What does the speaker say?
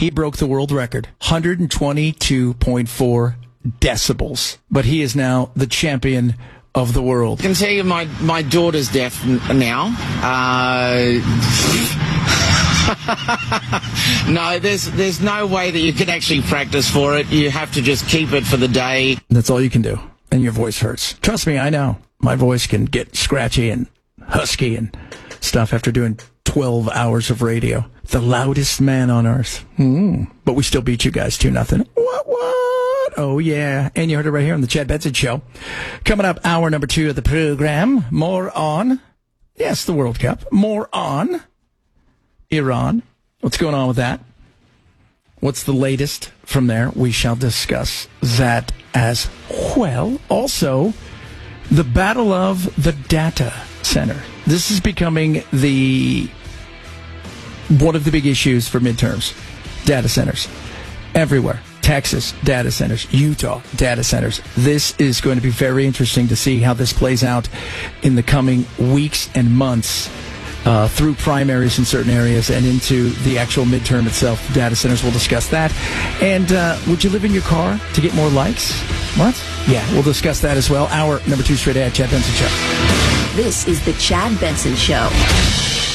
He broke the world record, 122.4 decibels. But he is now the champion of the world. I can tell you my daughter's deaf now. No, there's no way that you can actually practice for it. You have to just keep it for the day. That's all you can do. And your voice hurts. Trust me, I know. My voice can get scratchy and husky and stuff after doing 12 hours of radio. The loudest man on earth. But we still beat you guys 2-0. What? Oh, yeah. And you heard it right here on the Chad Benson Show. Coming up, hour number 2 of the program. More on, yes, the World Cup. More on Iran. What's going on with that? What's the latest from there? We shall discuss that as well. Also, the battle of the data center. This is becoming one of the big issues for midterms. Data centers. Everywhere. Texas, data centers. Utah, data centers. This is going to be very interesting to see how this plays out in the coming weeks and months through primaries in certain areas and into the actual midterm itself. Data centers, we'll discuss that. And would you live in your car to get more likes? What? Yeah, we'll discuss that as well. Hour number 2 straight ahead, Chad Benson Show. This is the Chad Benson Show.